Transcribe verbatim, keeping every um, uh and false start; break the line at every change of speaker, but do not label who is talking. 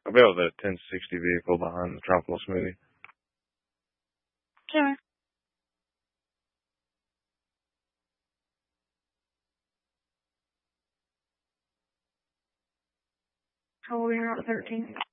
I'll be able to ten sixty vehicle behind the Tropical Smoothie.
Sure. How old are you? Not thirteen.